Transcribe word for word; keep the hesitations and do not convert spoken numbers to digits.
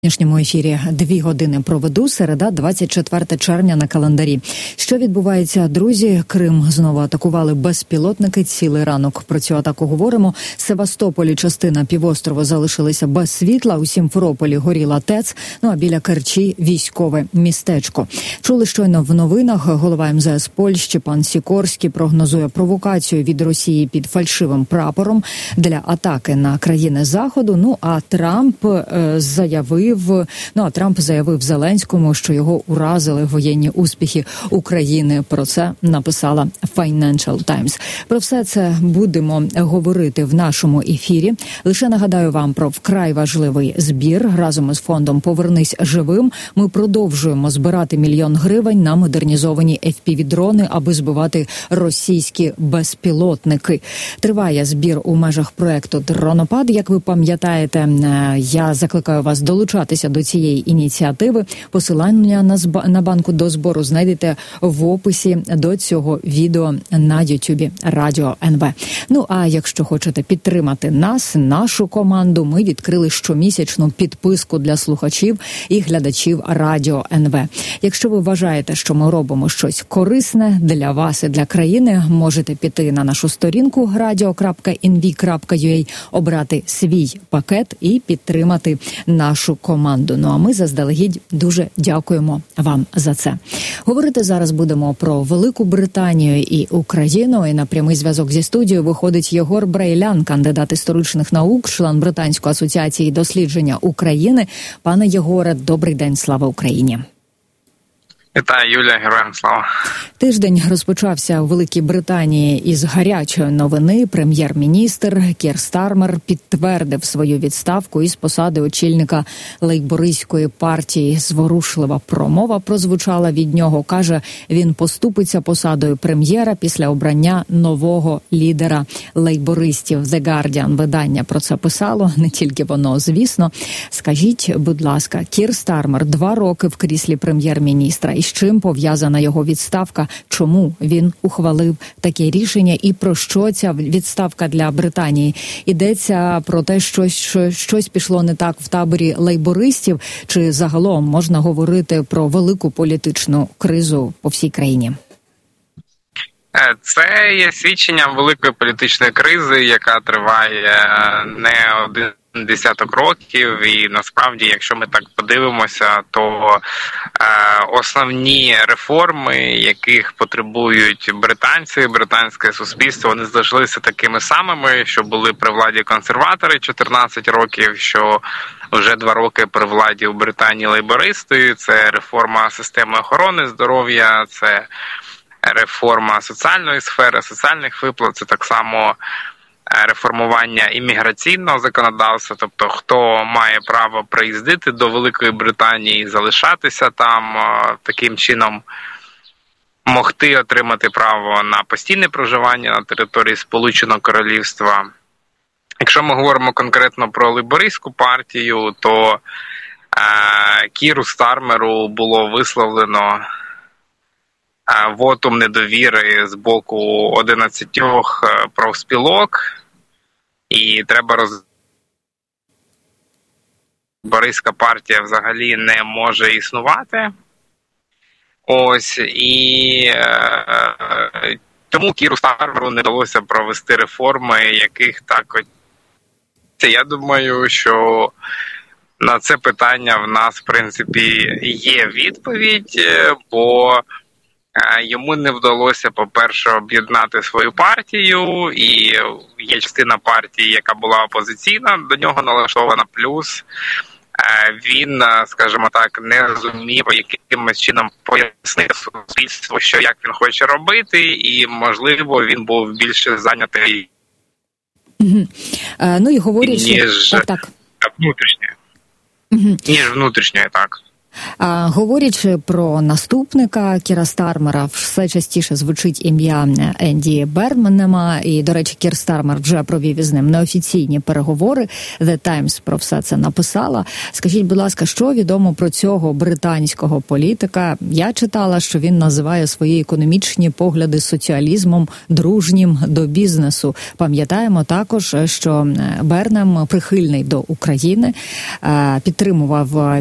В сьогоднішньому ефірі дві години проведу, середа, двадцять четверте червня на календарі. Що відбувається, друзі? Крим знову атакували безпілотники, цілий ранок про цю атаку говоримо. Севастополь і частина півострову залишилися без світла, у Сімферополі горіла ТЕЦ, ну а біля Керчі військове містечко. Чули щойно в новинах, голова ем зет ес Польщі пан Сікорський прогнозує провокацію від Росії під фальшивим прапором для атаки на країни Заходу, ну а Трамп е, заявив Ну, а Трамп заявив Зеленському, що його уразили воєнні успіхи України. Про це написала Financial Times. Про все це будемо говорити в нашому ефірі. Лише нагадаю вам про вкрай важливий збір. Разом із фондом «Повернись живим» ми продовжуємо збирати мільйон гривень на модернізовані еф пі ві-дрони, аби збивати російські безпілотники. Триває збір у межах проекту «Дронопад». Як ви пам'ятаєте, я закликаю вас долучатися до цієї ініціативи. Посилання на, зб... на банку до збору знайдете в описі до цього відео на Ютубі Радіо ен ве. Ну, а якщо хочете підтримати нас, нашу команду, ми відкрили щомісячну підписку для слухачів і глядачів Радіо ен ве. Якщо ви вважаєте, що ми робимо щось корисне для вас і для країни, можете піти на нашу сторінку радіо крапка ен ві крапка ю а, обрати свій пакет і підтримати нашу команду. команду. Ну а ми заздалегідь дуже дякуємо вам за це. Говорити зараз будемо про Велику Британію і Україну. І на прямий зв'язок зі студією виходить Єгор Брейлян, кандидат історичних наук, член Британської асоціації дослідження України. Пане Єгоре, добрий день, слава Україні! Вітаю, Юлія, героям слава. Тиждень розпочався у Великій Британії із гарячої новини. Прем'єр-міністр Кір Стармер підтвердив свою відставку із посади очільника лейбористської партії. Зворушлива промова прозвучала від нього. Каже, він поступиться посадою прем'єра після обрання нового лідера лейбористів. The Guardian видання про це писало, не тільки воно, звісно. Скажіть, будь ласка, Кір Стармер два роки в кріслі прем'єр-міністра. І з чим пов'язана його відставка? Чому він ухвалив таке рішення? І про що ця відставка для Британії? Йдеться про те, що щось пішло не так в таборі лейбористів? Чи загалом можна говорити про велику політичну кризу по всій країні? Це є свідченням великої політичної кризи, яка триває не один десяток років, і насправді, якщо ми так подивимося, то е, основні реформи, яких потребують британці, британське суспільство, вони залишилися такими самими, що були при владі консерватори чотирнадцять років, що вже два роки при владі у Британії лейбористи. Це реформа системи охорони здоров'я, це реформа соціальної сфери, соціальних виплат, це так само реформування імміграційного законодавства, тобто хто має право приїздити до Великої Британії і залишатися там, таким чином могти отримати право на постійне проживання на території Сполученого Королівства. Якщо ми говоримо конкретно про лейбористську партію, то е, Кіру Стармеру було висловлено вотум недовіри з боку одинадцятьох профспілок, і треба роз... Лейбористська партія взагалі не може існувати. Ось, і е... тому Кіру Стармеру не вдалося провести реформи, яких так... Я думаю, що на це питання в нас, в принципі, є відповідь, бо йому не вдалося, по-перше, об'єднати свою партію, і є частина партії, яка була опозиційна, до нього налаштована, плюс він, скажімо так, не зумів якимось чином пояснити суспільству, що як він хоче робити, і, можливо, він був більше зайнятий угу. а, ну, і говорять, ніж що... так, так. внутрішньою. Угу. Ніж внутрішньою, так. А, говорячи про наступника Кіра Стармера, все частіше звучить ім'я Енді Бернема, і, до речі, Кір Стармер вже провів із ним неофіційні переговори. The Times про все це написала. Скажіть, будь ласка, що відомо про цього британського політика? Я читала, що він називає свої економічні погляди соціалізмом, дружнім до бізнесу. Пам'ятаємо також, що Бернем прихильний до України, підтримував